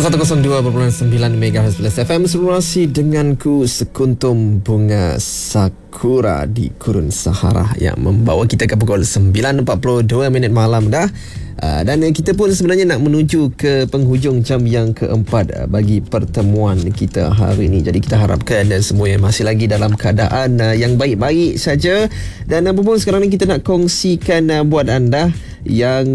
102.9 MHz Plus FM, Surasi denganku, sekuntum bunga sakura di gurun Sahara yang membawa kita ke pukul 9.42 malam dah. Dan kita pun sebenarnya nak menuju ke penghujung jam yang keempat bagi pertemuan kita hari ini. Jadi kita harapkan semua yang masih lagi dalam keadaan yang baik-baik saja. Dan apa pun sekarang ni kita nak kongsikan buat anda yang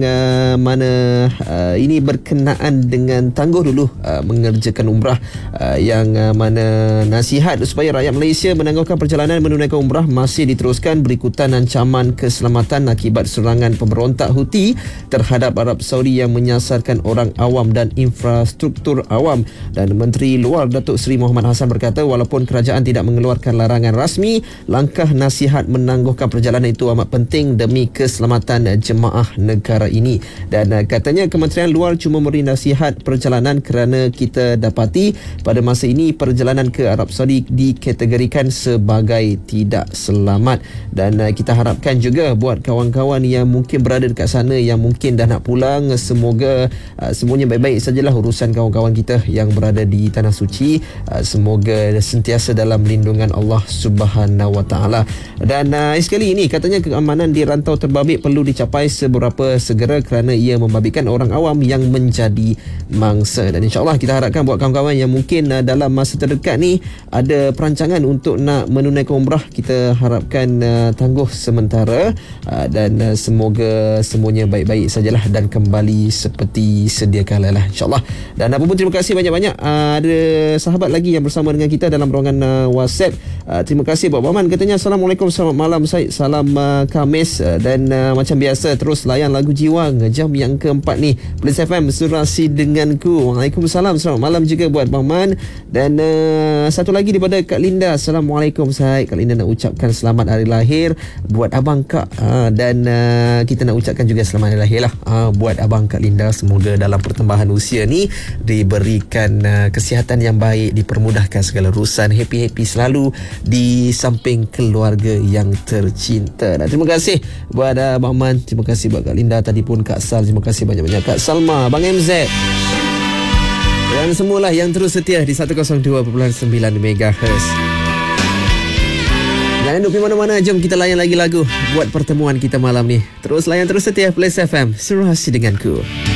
mana ini berkenaan dengan tangguh dulu mengerjakan umrah, yang mana nasihat supaya rakyat Malaysia menangguhkan perjalanan menunaikan umrah masih diteruskan berikutan ancaman keselamatan akibat serangan pemberontak Houthi terhadap Arab Saudi yang menyasarkan orang awam dan infrastruktur awam. Dan Menteri Luar Datuk Seri Muhammad Hassan berkata walaupun kerajaan tidak mengeluarkan larangan rasmi, langkah nasihat menangguhkan perjalanan itu amat penting demi keselamatan jemaah negara ini. Dan katanya Kementerian Luar cuma memberi nasihat perjalanan kerana kita dapati pada masa ini perjalanan ke Arab Saudi dikategorikan sebagai tidak selamat. Dan kita harapkan juga buat kawan-kawan yang mungkin berada dekat sana, yang mungkin dah nak pulang, semoga semuanya baik-baik sajalah urusan kawan-kawan kita yang berada di Tanah Suci. Semoga sentiasa dalam lindungan Allah Subhanahu Wa Taala. Dan sekali ini katanya keamanan di rantau terbabit perlu dicapai seberapa segera kerana ia membabitkan orang awam yang menjadi mangsa. Dan insyaAllah kita harapkan buat kawan-kawan yang mungkin dalam masa terdekat ni ada perancangan untuk nak menunaikan umrah, kita harapkan tangguh sementara dan semoga semuanya baik-baik sajalah dan kembali seperti sedia kala lah, insyaAllah. Dan apa pun terima kasih banyak-banyak. Ada sahabat lagi yang bersama dengan kita dalam ruangan WhatsApp. Terima kasih buat Baman, katanya Assalamualaikum, selamat malam Syed, salam Khamis. Dan macam biasa terus layan lagu Jiwang jam yang keempat ni Plus FM, Surasi denganku. Waalaikumsalam, selamat malam juga buat Baman. Dan satu lagi daripada Kak Linda, Assalamualaikum Syed, Kak Linda nak ucapkan selamat hari lahir buat abang Kak. Dan kita nak ucapkan juga selamat hari lahir lah buat abang Kak Linda. Semoga dalam pertambahan usia ni diberikan kesihatan yang baik, dipermudahkan segala urusan, happy-happy selalu di samping keluarga yang tercinta. Dan terima kasih buat Abang Man, terima kasih buat Kak Linda, tadi pun Kak Sal, terima kasih banyak-banyak, Kak Salma, Abang MZ dan semualah yang terus setia di 102.9 MHz. Jangan duduk di mana-mana, jom kita layan lagi lagu buat pertemuan kita malam ni. Terus layan, terus setia Plus FM, Surasi denganku.